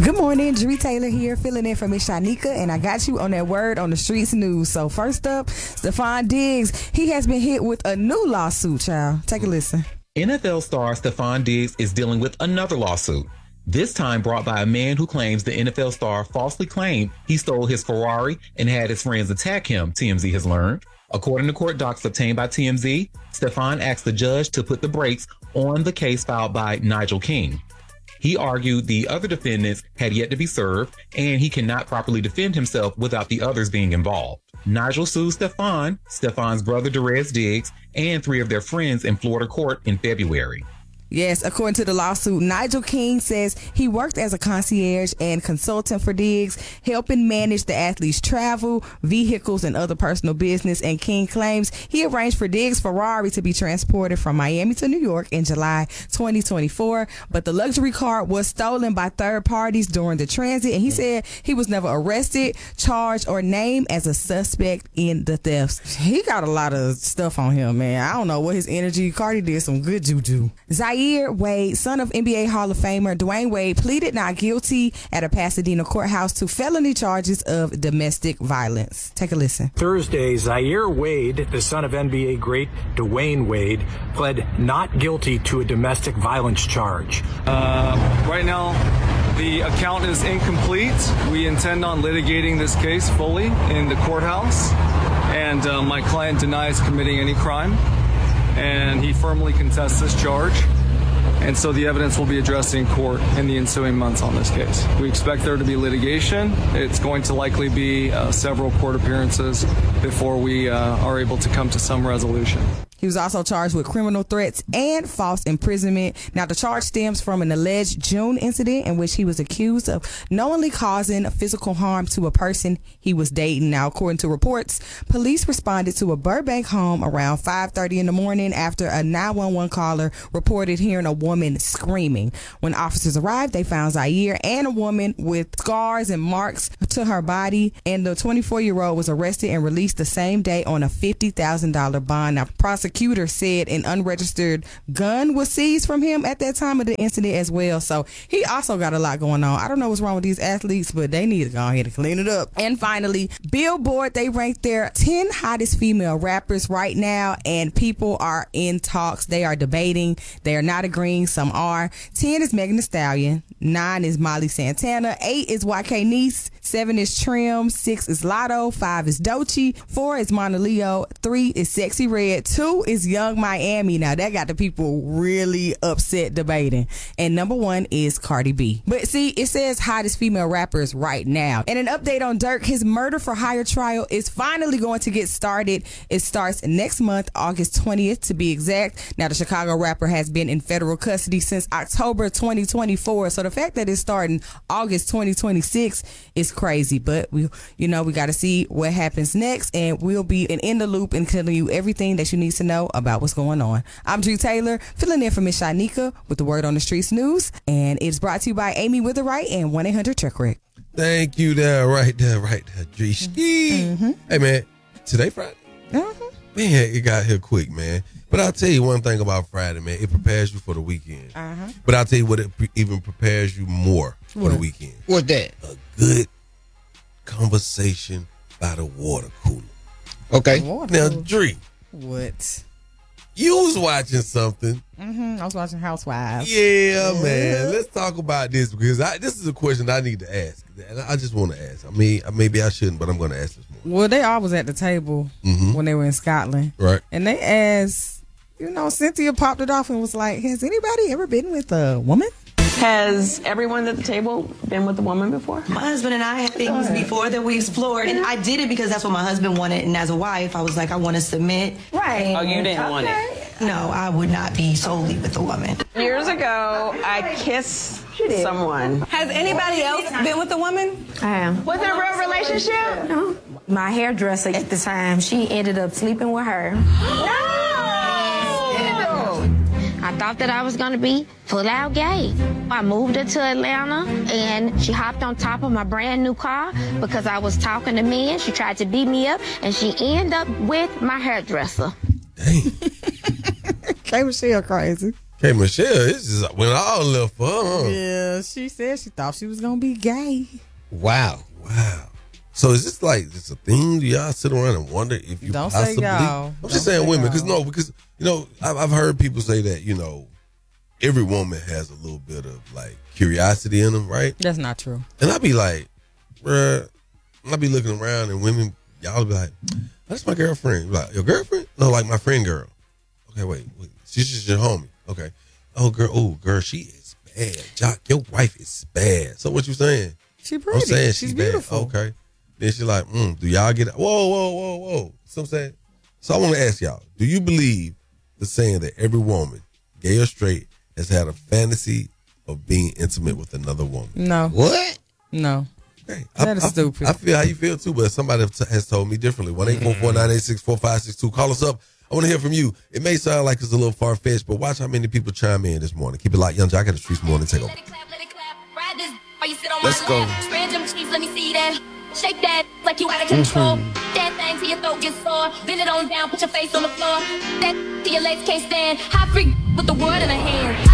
Good morning, Dree Taylor here, filling in for Miss Shanika, and I got you on that word on the streets news. So first up, Stefon Diggs, he has been hit with a new lawsuit, child. Take a listen. NFL star Stefon Diggs is dealing with another lawsuit, this time brought by a man who claims the NFL star falsely claimed he stole his Ferrari and had his friends attack him, TMZ has learned. According to court docs obtained by TMZ, Stefon asked the judge to put the brakes on the case filed by Nigel King. He argued the other defendants had yet to be served, and he cannot properly defend himself without the others being involved. Nigel sued Stefon's brother Derez Diggs, and 3 of their friends in Florida court in February. Yes, according to the lawsuit, Nigel King says he worked as a concierge and consultant for Diggs, helping manage the athlete's travel, vehicles, and other personal business. And King claims he arranged for Diggs' Ferrari to be transported from Miami to New York in July 2024. But the luxury car was stolen by third parties during the transit. And he said he was never arrested, charged, or named as a suspect in the thefts. He got a lot of stuff on him, man. I don't know what his energy. Cardi did some good juju. Zaire Wade, son of NBA Hall of Famer Dwayne Wade, pleaded not guilty at a Pasadena courthouse to felony charges of domestic violence. Take a listen. Thursday, Zaire Wade, the son of NBA great Dwayne Wade, pled not guilty to a domestic violence charge. Right now, the account is incomplete. We intend on litigating this case fully in the courthouse, and my client denies committing any crime, and he firmly contests this charge. And so the evidence will be addressed in court in the ensuing months on this case. We expect there to be litigation. It's going to likely be several court appearances before we are able to come to some resolution. He was also charged with criminal threats and false imprisonment. Now, the charge stems from an alleged June incident in which he was accused of knowingly causing physical harm to a person he was dating. Now, according to reports, police responded to a Burbank home around 5:30 in the morning after a 911 caller reported hearing a woman screaming. When officers arrived, they found Zaire and a woman with scars and marks to her body, and the 24-year-old was arrested and released the same day on a $50,000 bond. Now, prosecutor said an unregistered gun was seized from him at that time of the incident as well. So he also got a lot going on. I don't know what's wrong with these athletes, but they need to go ahead and clean it up. And finally, Billboard, they ranked their 10 hottest female rappers right now, and people are in talks. They are debating. They are not agreeing. Some are. 10 is Megan Thee Stallion. 9 is Molly Santana. 8 is YK Nice. 7 is Trim. 6 is Lotto. 5 is Doechii. 4 is Mona Leo. 3 is Sexy Red. 2 is Young Miami. Now that got the people really upset debating. And number 1 is Cardi B. But see, it says hottest female rappers right now. And an update on Durk, his murder for hire trial is finally going to get started. It starts next month, August 20th to be exact. Now the Chicago rapper has been in federal custody since October 2024. So the fact that it's starting August 2026 is crazy. But we got to see what happens next, and we'll be in the loop and telling you everything that you need to know about what's going on. I'm Dree Taylor, filling in for Miss Shanika with the Word on the Streets news, and it's brought to you by Amy Witherwright and 1-800-TREK-WRECK. Thank you there, right there, Dree. Mm-hmm. Hey, man, today Friday? Mm-hmm. Man, it got here quick, man. But I'll tell you one thing about Friday, man. It prepares you for the weekend. Uh-huh. But I'll tell you what, it even prepares you more for the weekend. What's that? A good conversation by the water cooler. Okay. Now, Dree. What? You was watching something. Mm-hmm. I was watching Housewives. Yeah, man. Let's talk about this because this is a question I need to ask. And I just want to ask. I mean, maybe I shouldn't, but I'm going to ask this more. Well, they all was at the table when they were in Scotland. Right. And they asked, Cynthia popped it off and was like, has anybody ever been with a woman? Has everyone at the table been with a woman before? My husband and I had things before that we explored, and I did it because that's what my husband wanted, and as a wife, I was like, I want to submit. Right. Oh, you didn't want it? No, I would not be solely with a woman. Years ago, I kissed someone. Has anybody else been with a woman? I am. Was it a real relationship? No. My hairdresser at the time, she ended up sleeping with her. No! I thought that I was going to be full out gay. I moved her to Atlanta, and she hopped on top of my brand new car because I was talking to men. She tried to beat me up, and she ended up with my hairdresser. Dang. K. Michelle crazy. Hey, Michelle, it's just went all left for her. Huh? Yeah, she said she thought she was gonna be gay. Wow. So is this like just a thing? Do y'all sit around and wonder if you Don't possibly? say y'all. I'm just saying women, because I've heard people say that every woman has a little bit of like curiosity in them, right? That's not true. And I be like, bruh, I be looking around and women, y'all be like, that's my girlfriend. Like, your girlfriend? No, like my friend girl. Okay, wait. She's just your homie. Okay. Oh, girl, she is bad. Jock, your wife is bad. So what you saying? She pretty. I'm saying she's bad. beautiful. Okay. Then she like, do y'all get it? Whoa. So I'm saying. So I want to ask y'all, do you believe the saying that every woman, gay or straight, has had a fantasy of being intimate with another woman? No. What? No. Okay. That is stupid. I feel how you feel too, but somebody has told me differently. 1-844-986-4562. Call us up. I want to hear from you. It may sound like it's a little far-fetched, but watch how many people chime in this morning. Keep it locked. Young Jock at the Streets Morning Takeover. Let's go. Spread them cheeks, let me see that. Shake that like you out of control. That thing till your throat gets sore. Bend it on down, put your face on the floor. That till your legs can't stand. High freak with the word in a hand.